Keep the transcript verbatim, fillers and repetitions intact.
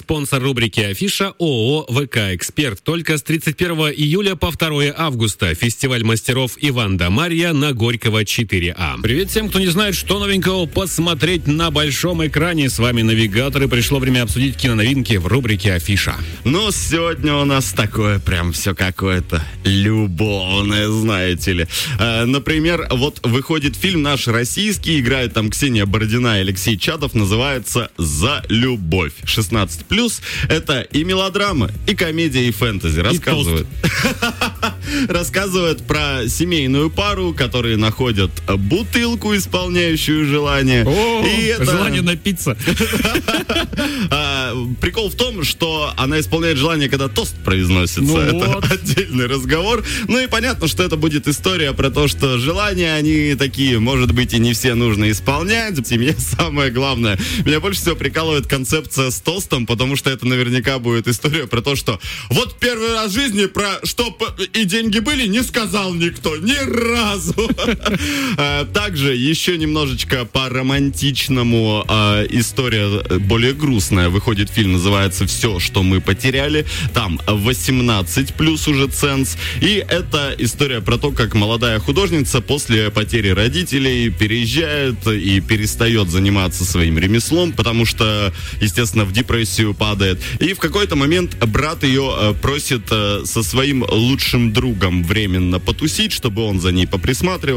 Спонсор рубрики «Афиша» ООО «ВК Эксперт». Только с тридцать первого июля по второе августа. Фестиваль мастеров Иван да Марья на Горького четыре А. Привет всем, кто не знает, что новенького посмотреть на большом экране. С вами Навигатор, и пришло время обсудить киноновинки в рубрике «Афиша». Ну, сегодня у нас такое прям все какое-то любовное, знаете ли. Э, например, вот выходит фильм наш российский, играет там Ксения Бородина и Алексей Чадов, называется «За любовь». шестнадцать плюс. Это и мелодрама, и комедия, и фэнтези. Рассказывает. Рассказывает про семейную пару, которые находят бутылку, исполняющую желание. О, и это... желание напиться. Прикол в том, что она исполняет желание, когда тост произносится. Ну это вот. отдельный разговор. Ну и понятно, что это будет история про то, что желания, они такие, может быть, и не все нужно исполнять. В семье самое главное. Меня больше всего прикалывает концепция с тостом, потому что это наверняка будет история про то, что вот первый раз в жизни про что и деньги были, не сказал никто. Ни разу. Также еще немножечко по романтичному история более грустная. Выходит фильм, называется «Все, что мы потеряли». Там восемнадцать плюс уже ценз. И это история про то, как молодая художница после потери родителей переезжает и перестает заниматься своим ремеслом, потому что, естественно, в депрессию падает. И в какой-то момент брат ее просит со своим лучшим другом временно потусить, чтобы он за ней поприсматривал.